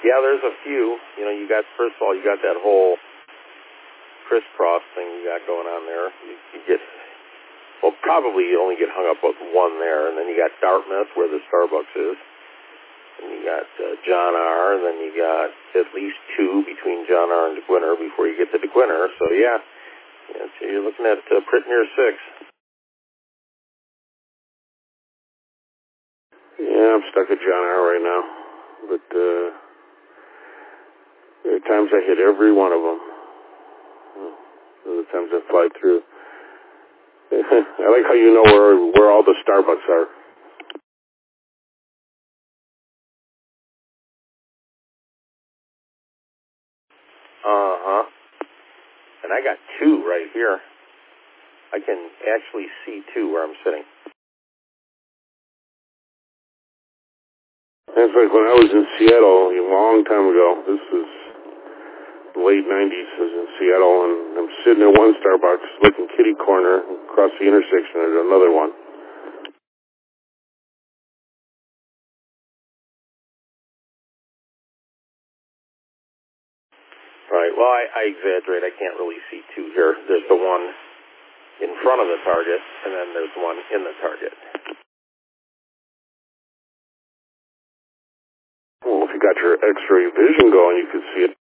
Yeah, there's a few. You know, you got, first of all, you got that whole crisscross thing you got going on there. You get, well, probably you only get hung up with one there, and then you got Dartmouth, where the Starbucks is, and you got John R., and then you got at least two between John R. and DeQuinter before you get to DeQuinter. So, yeah, so you're looking at pretty near 6. Yeah, I'm stuck at John R. right now, but there are times I hit every one of them. Other times I fly through. I like how you know where all the Starbucks are. Uh-huh. And I got 2 right here. I can actually see 2 where I'm sitting. That's like when I was in Seattle a long time ago. This was the late 90s. I was in Seattle, and I'm sitting at one Starbucks looking kitty corner. Across the intersection at another one. Right. Well, I exaggerate. I can't really see 2 here. There's the one in front of the target, and then there's one in the target. Well, if you got your X-ray vision going, you could see it